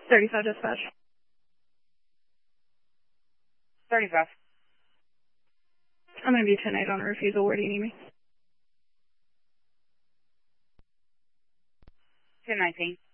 35 dispatch. 35. I'm going to be 10-8 on a refusal. Where do you need me? 1019.